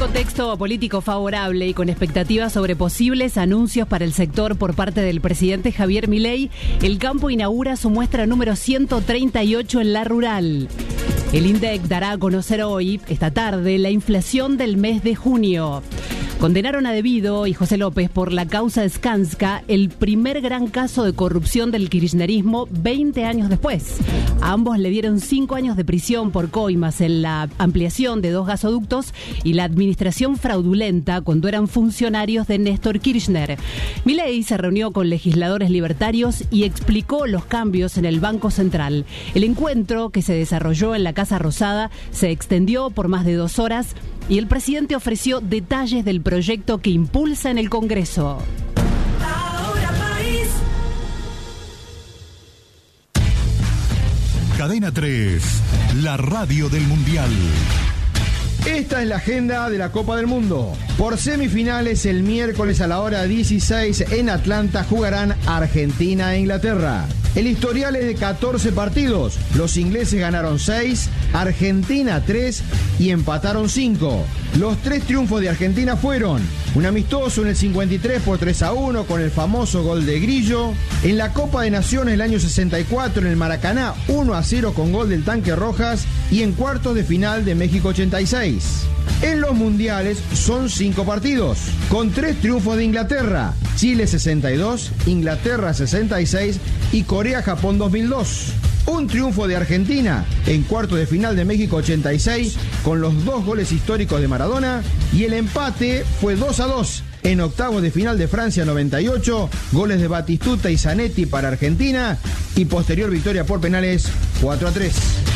Contexto político favorable y con expectativas sobre posibles anuncios para el sector por parte del presidente Javier Milei, el campo inaugura su muestra número 138 en La Rural. El INDEC dará a conocer hoy, esta tarde, la inflación del mes de junio. Condenaron a Devido y José López por la causa Skanska, el primer gran caso de corrupción del kirchnerismo 20 años después. A ambos le dieron 5 años de prisión por coimas en la ampliación de 2 gasoductos y la administración fraudulenta cuando eran funcionarios de Néstor Kirchner. Milei se reunió con legisladores libertarios y explicó los cambios en el Banco Central. El encuentro, que se desarrolló en la Casa Rosada, se extendió por más de 2 horas y el presidente ofreció detalles del proyecto que impulsa en el Congreso. Ahora País. Cadena 3, la radio del Mundial. Esta es la agenda de la Copa del Mundo. Por semifinales, el miércoles a la hora 16 en Atlanta jugarán Argentina e Inglaterra. El historial es de 14 partidos. Los ingleses ganaron 6, Argentina 3 y empataron 5. Los 3 triunfos de Argentina fueron un amistoso en el 53 por 3-1 con el famoso gol de Grillo. En la Copa de Naciones el año 64 en el Maracaná 1-0 con gol del Tanque Rojas. Y en cuartos de final de México 86. En los mundiales son 5 partidos, con 3 triunfos de Inglaterra, Chile 62, Inglaterra 66 y Corea-Japón 2002. Un triunfo de Argentina en cuartos de final de México 86 con los 2 goles históricos de Maradona y el empate fue 2-2 en octavos de final de Francia 98, goles de Batistuta y Zanetti para Argentina y posterior victoria por penales 4-3.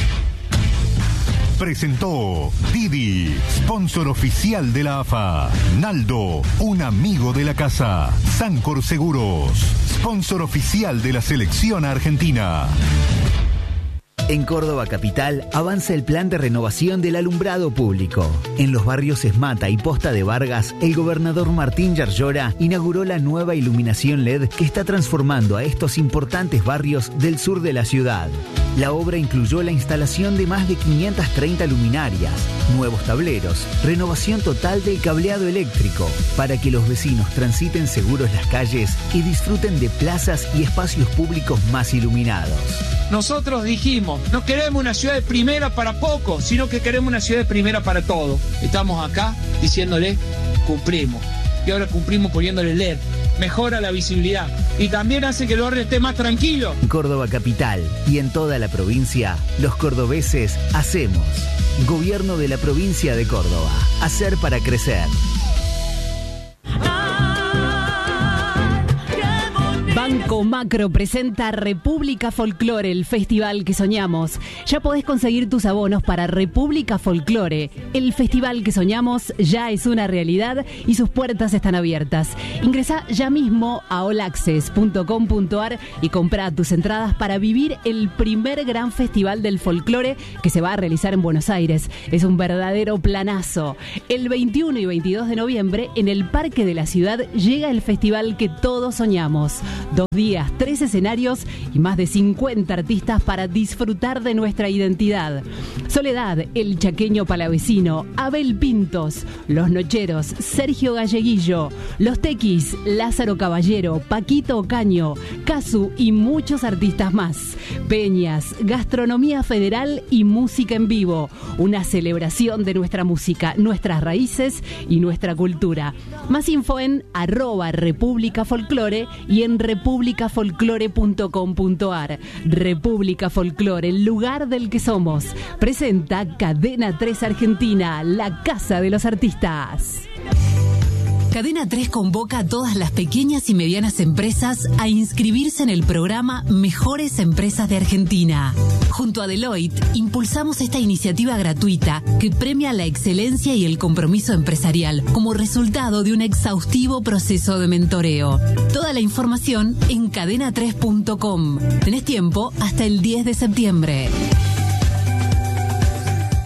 Presentó Didi, sponsor oficial de la AFA. Naldo, un amigo de la casa. Sancor Seguros, sponsor oficial de la selección argentina. En Córdoba Capital avanza el plan de renovación del alumbrado público. En los barrios Esmata y Posta de Vargas, el gobernador Martín Yarlora inauguró la nueva iluminación LED que está transformando a estos importantes barrios del sur de la ciudad. La obra incluyó la instalación de más de 530 luminarias, nuevos tableros, renovación total del cableado eléctrico, para que los vecinos transiten seguros las calles y disfruten de plazas y espacios públicos más iluminados. Nosotros dijimos, no queremos una ciudad de primera para pocos, sino que queremos una ciudad de primera para todos. Estamos acá diciéndole, cumplimos. Y ahora cumplimos poniéndole LED. Mejora la visibilidad y también hace que el barrio esté más tranquilo. En Córdoba Capital y en toda la provincia, los cordobeses hacemos. Gobierno de la provincia de Córdoba. Hacer para crecer. Banco Macro presenta República Folklore, el festival que soñamos. Ya podés conseguir tus abonos para República Folklore. El festival que soñamos ya es una realidad y sus puertas están abiertas. Ingresá ya mismo a allaccess.com.ar y comprá tus entradas para vivir el primer gran festival del folclore que se va a realizar en Buenos Aires. Es un verdadero planazo. El 21 y 22 de noviembre, en el Parque de la Ciudad, llega el festival que todos soñamos. 2 días, 3 escenarios y más de 50 artistas para disfrutar de nuestra identidad. Soledad, el chaqueño palavecino, Abel Pintos, Los Nocheros, Sergio Galleguillo, Los Tequis, Lázaro Caballero, Paquito Ocaño, Casu y muchos artistas más. Peñas, gastronomía federal y música en vivo. Una celebración de nuestra música, nuestras raíces y nuestra cultura. Más info en @República Folklore y en republicafolklore.com.ar. República Folklore, el lugar del que somos. Presenta Cadena 3 Argentina, la casa de los artistas. Cadena 3 convoca a todas las pequeñas y medianas empresas a inscribirse en el programa Mejores Empresas de Argentina. Junto a Deloitte, impulsamos esta iniciativa gratuita que premia la excelencia y el compromiso empresarial como resultado de un exhaustivo proceso de mentoreo. Toda la información en cadena3.com. Tenés tiempo hasta el 10 de septiembre. Che,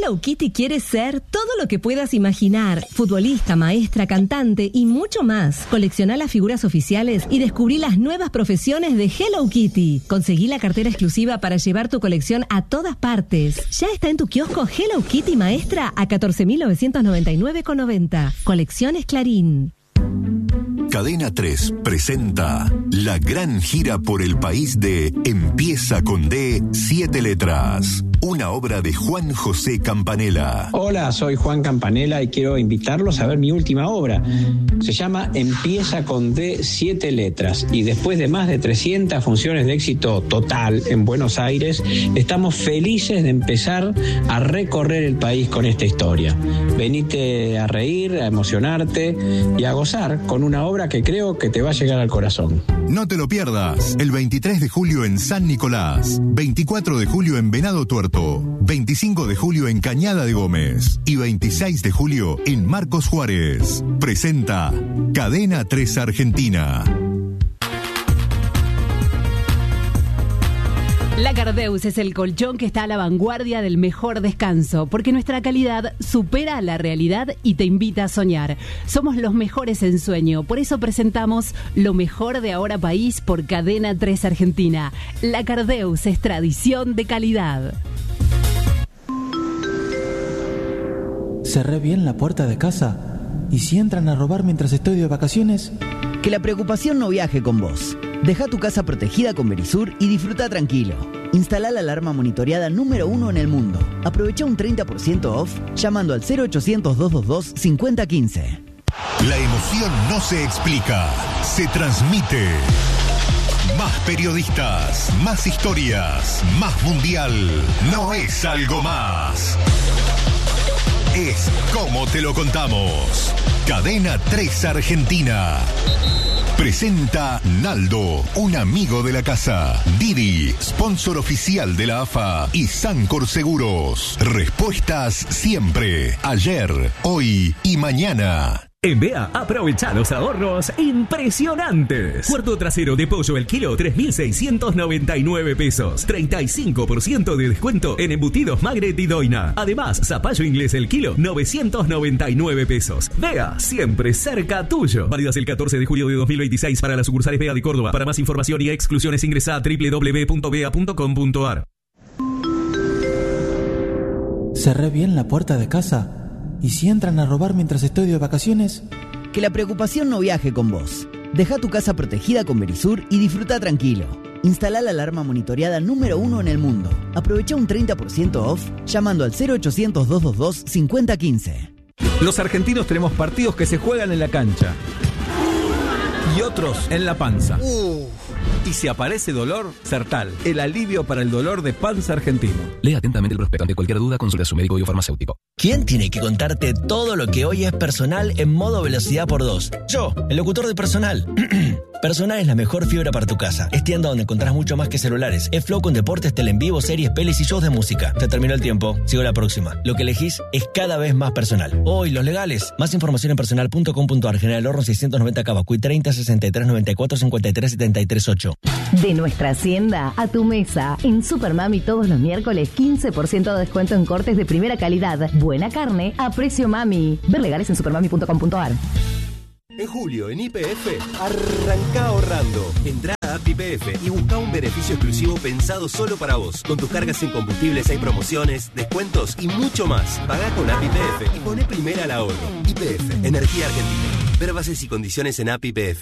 Hello Kitty quiere ser todo lo que puedas imaginar. Futbolista, maestra, cantante y mucho más. Colecciona las figuras oficiales y descubrí las nuevas profesiones de Hello Kitty. Conseguí la cartera exclusiva para llevar tu colección a todas partes. Ya está en tu kiosco Hello Kitty Maestra a 14.999,90. Colecciones Clarín. Cadena 3 presenta la gran gira por el país de Empieza con D, 7 letras. Una obra de Juan José Campanella. Hola, soy Juan Campanella y quiero invitarlos a ver mi última obra. Se llama Empieza con D, 7 letras. Y después de más de 300 funciones de éxito total en Buenos Aires, estamos felices de empezar a recorrer el país con esta historia. Venite a reír, a emocionarte y a gozar con una obra que creo que te va a llegar al corazón. No te lo pierdas. El 23 de julio en San Nicolás, 24 de julio en Venado Tuerto, 25 de julio en Cañada de Gómez y 26 de julio en Marcos Juárez. Presenta Cadena 3 Argentina. La Cardeus es el colchón que está a la vanguardia del mejor descanso, porque nuestra calidad supera la realidad y te invita a soñar. Somos los mejores en sueño, por eso presentamos lo mejor de Ahora País por Cadena 3 Argentina. La Cardeus es tradición de calidad. Cerré bien la puerta de casa, y si entran a robar mientras estoy de vacaciones... Que la preocupación no viaje con vos. Deja tu casa protegida con Verisur y disfruta tranquilo. Instala la alarma monitoreada número 1 en el mundo. Aprovecha un 30% off llamando al 0800-222-5015. La emoción no se explica, se transmite. Más periodistas, más historias, más mundial. No es algo más. Es como te lo contamos. Cadena 3 Argentina. Presenta Naldo, un amigo de la casa. Didi, sponsor oficial de la AFA. Y Sancor Seguros. Respuestas siempre. Ayer, hoy y mañana. En BEA, aprovecha los ahorros impresionantes. Cuarto trasero de pollo el kilo, 3.699 pesos. 35% de descuento en embutidos Magret y Doina. Además, zapallo inglés el kilo, 999 pesos. BEA, siempre cerca tuyo. Válidas el 14 de julio de 2026 para las sucursales BEA de Córdoba. Para más información y exclusiones ingresa a www.bea.com.ar. Cerré bien la puerta de casa, y si entran a robar mientras estoy de vacaciones... Que la preocupación no viaje con vos. Deja tu casa protegida con Verisur y disfruta tranquilo. Instala la alarma monitoreada número 1 en el mundo. Aprovecha un 30% off llamando al 0800-222-5015. Los argentinos tenemos partidos que se juegan en la cancha y otros en la panza. Y si aparece dolor, Sertal, el alivio para el dolor de panza argentino. Lea atentamente el prospecto. Ante cualquier duda, consulte a su médico biofarmacéutico. ¿Quién tiene que contarte todo lo que hoy es Personal en modo velocidad por 2? Yo, el locutor de Personal. Personal es la mejor fibra para tu casa. Es tienda donde encontrás mucho más que celulares. Es Flow con deportes, tele en vivo, series, pelis y shows de música. Se terminó el tiempo. Sigo la próxima. Lo que elegís es cada vez más Personal. Hoy, los legales. Más información en personal.com.ar. General Horno 690 Cavacuy 30 63 94 53 73 8. De nuestra hacienda a tu mesa. En Supermami todos los miércoles 15% de descuento en cortes de primera calidad. Buena carne a precio mami. Ver legales en supermami.com.ar. En julio, en YPF, arranca ahorrando. Entrá a App YPF y busca un beneficio exclusivo pensado solo para vos. Con tus cargas en combustibles hay promociones, descuentos y mucho más. Pagá con App YPF y poné primera al ahorro. YPF, Energía Argentina. Ver bases y condiciones en App YPF.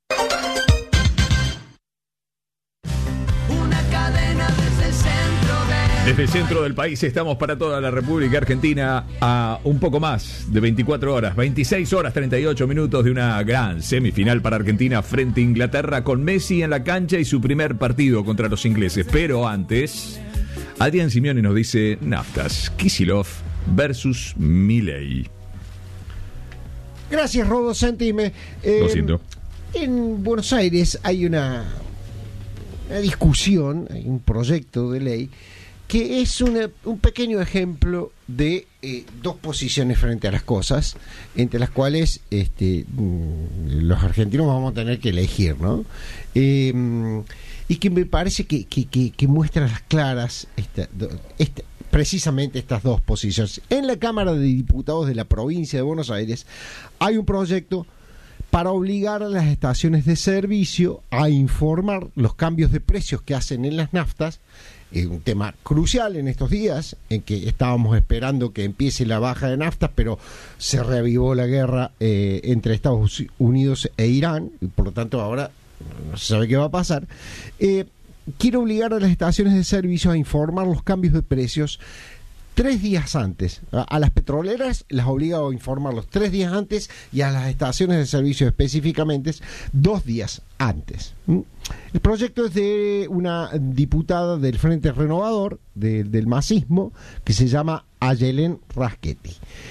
Desde el centro del país estamos para toda la República Argentina a un poco más de 24 horas, 26 horas 38 minutos de una gran semifinal para Argentina frente a Inglaterra con Messi en la cancha y su primer partido contra los ingleses. Pero antes, Adrián Simeone nos dice Naftas, Kicillof versus Milei. Gracias, Rodo, sentime. Lo siento. En Buenos Aires hay una discusión, hay un proyecto de ley que es un pequeño ejemplo de dos posiciones frente a las cosas, entre las cuales los argentinos vamos a tener que elegir, ¿no? Y que me parece que muestra a las claras precisamente estas dos posiciones. En la Cámara de Diputados de la provincia de Buenos Aires hay un proyecto para obligar a las estaciones de servicio a informar los cambios de precios que hacen en las naftas. Un tema crucial en estos días, en que estábamos esperando que empiece la baja de naftas, pero se reavivó la guerra entre Estados Unidos e Irán, y por lo tanto ahora no se sabe qué va a pasar. Quiere obligar a las estaciones de servicio a informar los cambios de precios 3 días antes. A las petroleras las obliga a informarlos 3 días antes y a las estaciones de servicio específicamente 2 días antes. El proyecto es de una diputada del Frente Renovador, del masismo, que se llama Ayelen Raschetti.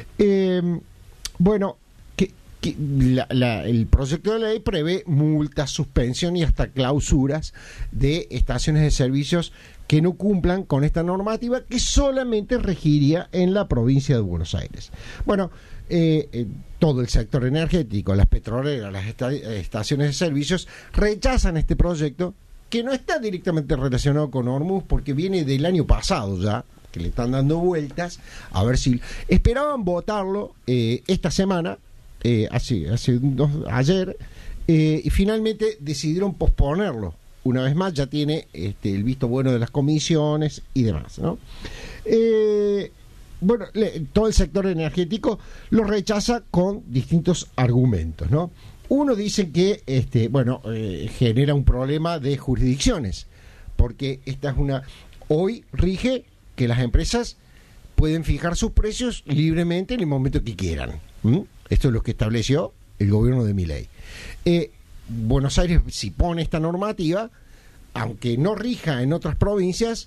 El proyecto de ley prevé multas, suspensión y hasta clausuras de estaciones de servicios que no cumplan con esta normativa, que solamente regiría en la provincia de Buenos Aires. Bueno, todo el sector energético, las petroleras, las estaciones de servicios rechazan este proyecto, que no está directamente relacionado con Hormuz, porque viene del año pasado ya, que le están dando vueltas, a ver si esperaban votarlo esta semana, ayer, y finalmente decidieron posponerlo. Una vez más, ya tiene el visto bueno de las comisiones y demás, ¿no? Todo el sector energético lo rechaza con distintos argumentos, ¿no? Uno dice que genera un problema de jurisdicciones, porque hoy rige que las empresas pueden fijar sus precios libremente en el momento que quieran. Esto es lo que estableció el gobierno de Milei. Buenos Aires, si pone esta normativa, aunque no rija en otras provincias,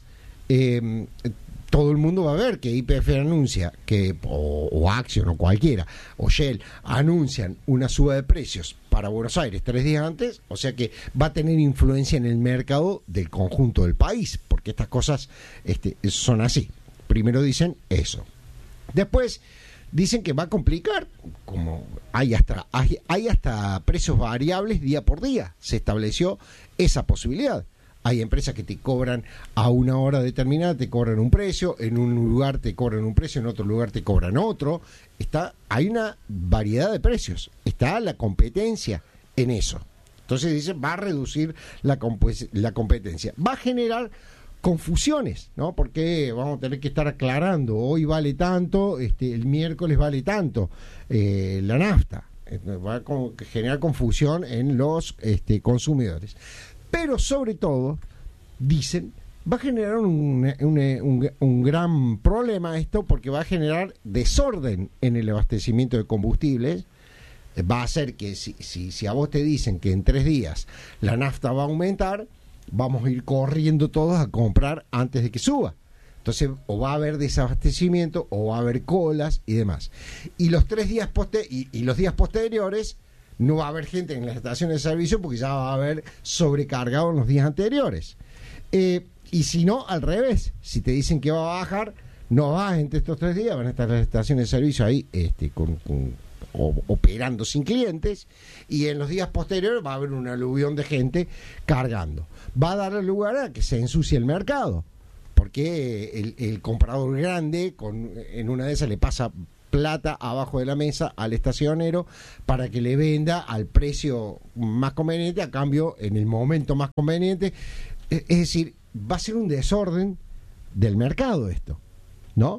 todo el mundo va a ver que YPF anuncia o Action o cualquiera, o Shell, anuncian una suba de precios para Buenos Aires 3 días antes, o sea que va a tener influencia en el mercado del conjunto del país, porque estas cosas son así. Primero dicen eso. Después dicen que va a complicar, como hay hasta precios variables día por día. Se estableció esa posibilidad. Hay empresas que te cobran a una hora determinada, te cobran un precio, en un lugar te cobran un precio, en otro lugar te cobran otro. Hay una variedad de precios. Está la competencia en eso. Entonces dice, va a reducir la competencia. Va a generar confusiones, ¿no? Porque vamos a tener que estar aclarando, hoy vale tanto, el miércoles vale tanto la nafta. Va a generar confusión en los consumidores. Pero sobre todo, dicen, va a generar un gran problema esto, porque va a generar desorden en el abastecimiento de combustibles. Va a hacer que si a vos te dicen que en 3 días la nafta va a aumentar, vamos a ir corriendo todos a comprar antes de que suba. Entonces, o va a haber desabastecimiento, o va a haber colas y demás. Y los 3 días y los días posteriores no va a haber gente en las estaciones de servicio, porque ya va a haber sobrecargado en los días anteriores. Y si no, al revés, si te dicen que va a bajar, no va entre estos 3 días, van a estar las estaciones de servicio ahí operando sin clientes, y en los días posteriores va a haber un aluvión de gente cargando. Va a dar lugar a que se ensucie el mercado, porque el comprador grande en una de esas le pasa plata abajo de la mesa al estacionero para que le venda al precio más conveniente, a cambio en el momento más conveniente. Es decir, va a ser un desorden del mercado esto, ¿no?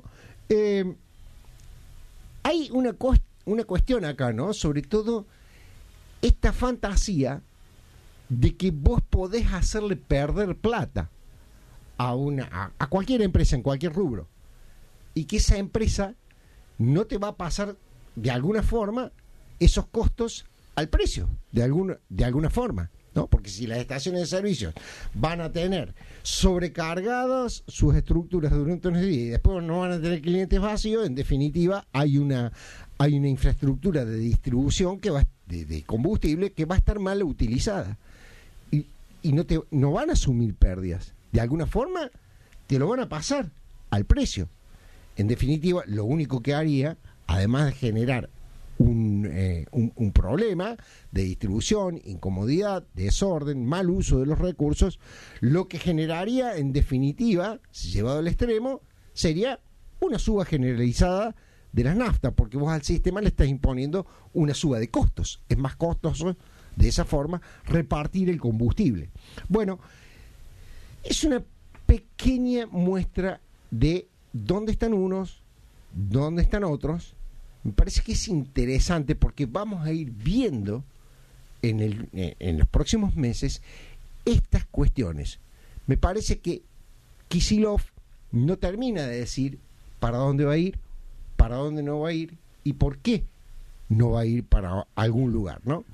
Hay una cuestión acá, ¿no? Sobre todo esta fantasía de que vos podés hacerle perder plata a cualquier empresa en cualquier rubro, y que esa empresa no te va a pasar de alguna forma esos costos al precio, de alguna forma, ¿no? Porque si las estaciones de servicios van a tener sobrecargadas sus estructuras durante unos días y después no van a tener clientes vacíos, en definitiva hay una infraestructura de distribución de combustible que va a estar mal utilizada, y no van a asumir pérdidas. De alguna forma te lo van a pasar al precio. En definitiva, lo único que haría, además de generar un problema de distribución, incomodidad, desorden, mal uso de los recursos, lo que generaría, en definitiva, si llevado al extremo, sería una suba generalizada de las naftas, porque vos al sistema le estás imponiendo una suba de costos. Es más costoso de esa forma repartir el combustible. Bueno, es una pequeña muestra de dónde están unos, dónde están otros. Me parece que es interesante porque vamos a ir viendo en los próximos meses estas cuestiones. Me parece que Kicillof no termina de decir para dónde va a ir, para dónde no va a ir y por qué no va a ir para algún lugar, ¿no?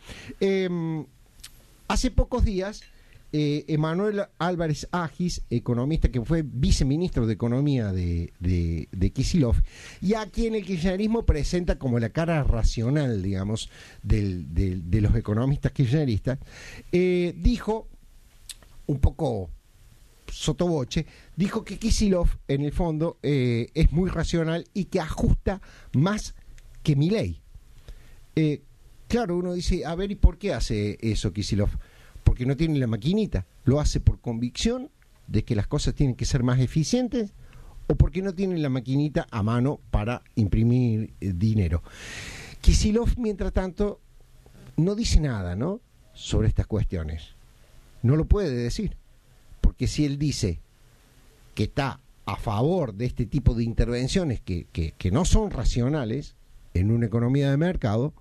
Hace pocos días, Emanuel Álvarez Agis, economista que fue viceministro de Economía de Kicillof, y a quien el kirchnerismo presenta como la cara racional, digamos, de los economistas kirchneristas, dijo, un poco sotoboche, dijo que Kicillof, en el fondo, es muy racional y que ajusta más que Milei. Claro, uno dice, a ver, ¿y por qué hace eso Kicillof? Porque no tiene la maquinita, lo hace por convicción de que las cosas tienen que ser más eficientes o porque no tiene la maquinita a mano para imprimir dinero. Kicillof, mientras tanto, no dice nada, ¿no?, sobre estas cuestiones. No lo puede decir, porque si él dice que está a favor de este tipo de intervenciones que no son racionales en una economía de mercado,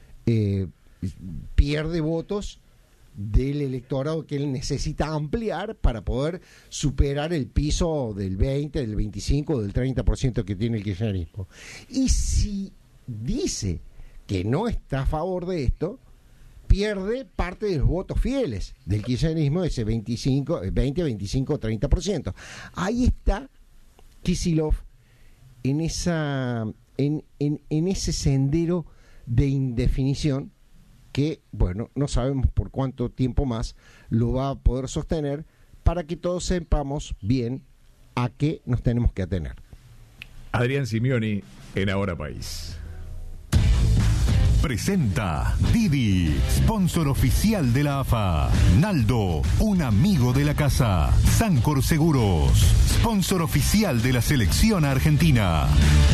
pierde votos del electorado que él necesita ampliar para poder superar el piso del 20, del 25, del 30% que tiene el kirchnerismo. Y si dice que no está a favor de esto, pierde parte de los votos fieles del kirchnerismo, ese 25, 20, 25, 30%. Ahí está Kicillof en ese sendero de indefinición que, bueno, no sabemos por cuánto tiempo más lo va a poder sostener, para que todos sepamos bien a qué nos tenemos que atener. Adrián Simioni en Ahora País. Presenta Didi, sponsor oficial de la AFA. Naldo, un amigo de la casa. Sancor Seguros, sponsor oficial de la selección argentina.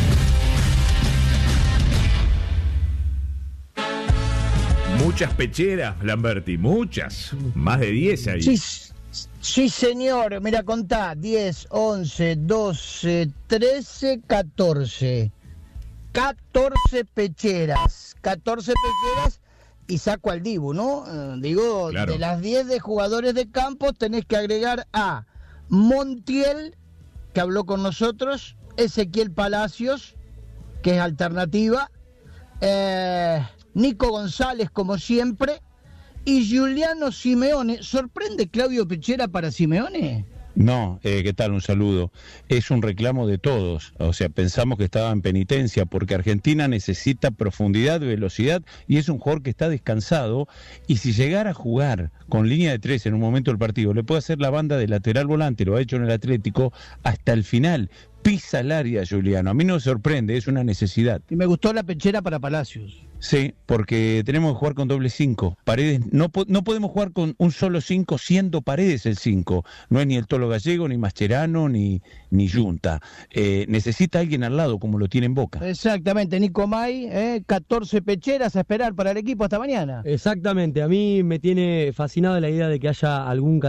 Muchas pecheras, Lamberti, muchas. Más de 10 ahí. Sí, señor. Mira, contá. 10, 11, 12, 13, 14. 14 pecheras. 14 pecheras y saco al Dibu, ¿no? Claro. De las 10 de jugadores de campo tenés que agregar a Montiel, que habló con nosotros, Ezequiel Palacios, que es alternativa, Nico González, como siempre, y Giuliano Simeone. ¿Sorprende Claudio Pechera para Simeone? No, ¿qué tal? Un saludo. Es un reclamo de todos, o sea, pensamos que estaba en penitencia porque Argentina necesita profundidad, velocidad y es un jugador que está descansado, y si llegara a jugar con línea de 3 en un momento del partido, le puede hacer la banda de lateral volante, lo ha hecho en el Atlético hasta el final. Pisa el área, Giuliano. A mí no me sorprende, es una necesidad. Y me gustó la Pechera para Palacios. Sí, porque tenemos que jugar con doble 5. Paredes, no podemos jugar con un solo 5 siendo Paredes el 5. No es ni el Tolo Gallego, ni Mascherano, ni Junta. Necesita alguien al lado, como lo tiene en Boca. Exactamente, Nico May, 14 pecheras a esperar para el equipo hasta mañana. Exactamente, a mí me tiene fascinado la idea de que haya algún